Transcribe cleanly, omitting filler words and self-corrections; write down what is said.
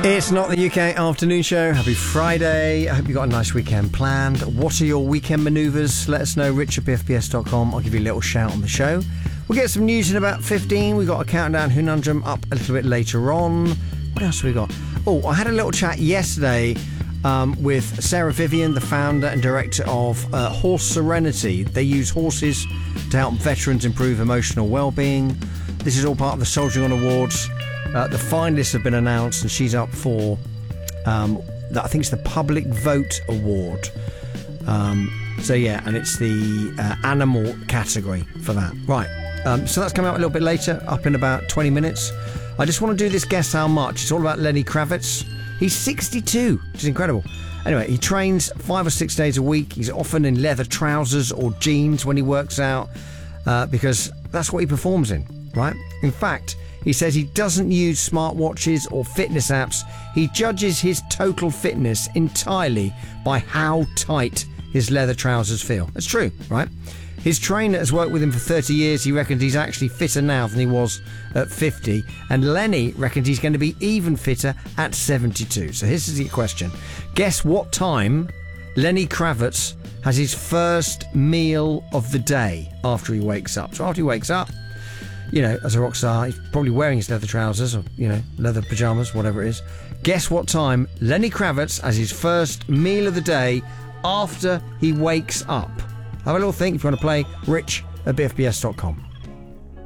It's not the UK afternoon show. Happy Friday. I hope you got a nice weekend planned. What are your weekend manoeuvres? Let us know, rich@bfbs.com. I'll give you a little shout on the show. We'll get some news in about 15. We've got a countdown conundrum up a little bit later on. What else have we got? Oh, I had a little chat yesterday with Sarah Vivian, the founder and director of Horse Serenity. They use horses to help veterans improve emotional well-being. This is all part of the Soldiering On Awards. The finalists have been announced, and she's up for, I think it's the Public Vote Award. And it's the animal category for that. Right, so that's coming out a little bit later, up in about 20 minutes. I just want to do this Guess How Much. It's all about Lenny Kravitz. He's 62, which is incredible. Anyway, he trains 5 or 6 days a week. He's often in leather trousers or jeans when he works out, because that's what he performs in, right? In fact, he says he doesn't use smartwatches or fitness apps. He judges his total fitness entirely by how tight his leather trousers feel. That's true, right? His trainer has worked with him for 30 years. He reckons he's actually fitter now than he was at 50. And Lenny reckons he's going to be even fitter at 72. So here's the question. Guess what time Lenny Kravitz has his first meal of the day after he wakes up. So after he wakes up, you know, as a rock star, he's probably wearing his leather trousers or, you know, leather pyjamas, whatever it is. Guess what time Lenny Kravitz has his first meal of the day after he wakes up. Have a little think if you want to play, rich@bfbs.com.